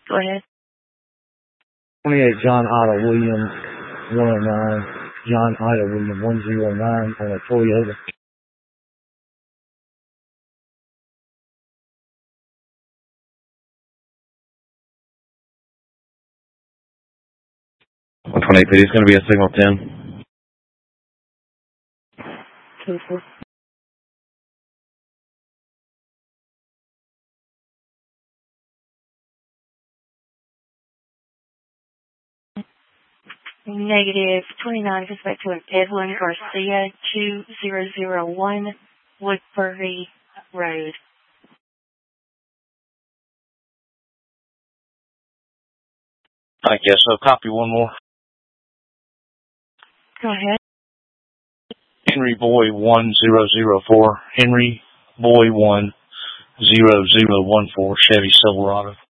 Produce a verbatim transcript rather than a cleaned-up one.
Go ahead. twenty-eight John Ida Williams, one oh nine. John Ida Williams, one oh nine on a Toyota. one twenty-eight P D is going to be a signal ten. two four. Negative twenty-nine, respect to an Edwin Garcia, two thousand one Woodbury Road. I guess so. Copy one more. Go ahead. Henry Boy one zero zero four. Henry Boy one zero zero one four. Chevy Silverado.